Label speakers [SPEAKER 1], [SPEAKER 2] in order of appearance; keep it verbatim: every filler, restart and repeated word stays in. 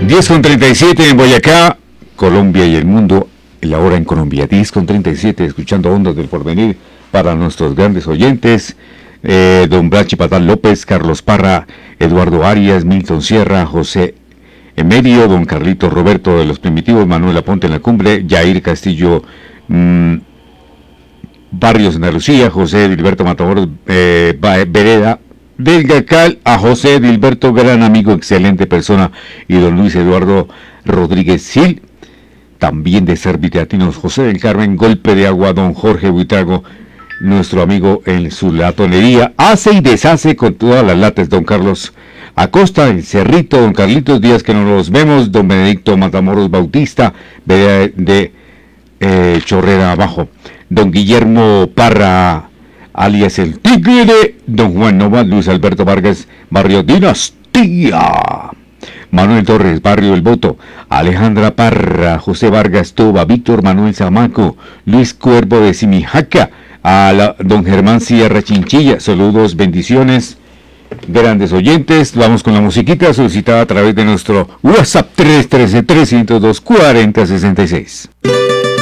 [SPEAKER 1] diez con treinta y siete en Boyacá, Colombia y el mundo. La hora en Colombia, diez con treinta y siete, escuchando Ondas del Porvenir para nuestros grandes oyentes. Eh, don Brachi Patán López, Carlos Parra, Eduardo Arias, Milton Sierra, José Emedio, don Carlito Roberto de los Primitivos, Manuel Aponte en la Cumbre, Jair Castillo mmm, Barrios en Andalucía, José Dilberto Matamoros eh, Vereda del Gacal, a José Dilberto, gran amigo, excelente persona, y don Luis Eduardo Rodríguez Sil, también de Serviteatinos, José del Carmen, Golpe de Agua, don Jorge Buitrago, nuestro amigo en su latonería, hace y deshace con todas las latas, don Carlos Acosta, el Cerrito, don Carlitos Díaz, que no los vemos, don Benedicto Matamoros Bautista, de, de eh, Chorrera Abajo, don Guillermo Parra, alias el Tigre, don Juan Nova, Luis Alberto Vargas, Barrio Dinastía, Manuel Torres, Barrio El Voto, Alejandra Parra, José Vargas Toba, Víctor Manuel Zamaco, Luis Cuervo de Simijaca, a la, don Germán Sierra Chinchilla, saludos, bendiciones, grandes oyentes. Vamos con la musiquita solicitada a través de nuestro WhatsApp tres uno tres, tres cero dos, cuatro cero seis seis.